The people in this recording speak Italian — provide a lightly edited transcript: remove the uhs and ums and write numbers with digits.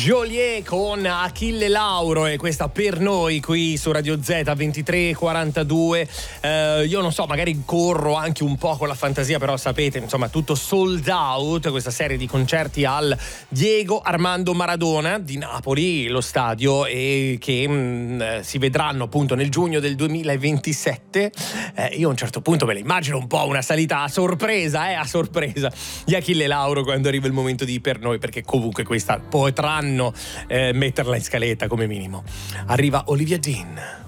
Geolier con Achille Lauro, e questa per noi qui su Radio Z 23:42. Io non so, magari corro anche un po' con la fantasia, però sapete, insomma, tutto sold out, questa serie di concerti al Diego Armando Maradona di Napoli, lo stadio, e che si vedranno appunto nel giugno del 2027. Io a un certo punto me la immagino un po' una salita a sorpresa di Achille Lauro quando arriva il momento di Per noi, perché comunque questa potranno metterla in scaletta come minimo. Arriva Olivia Dean.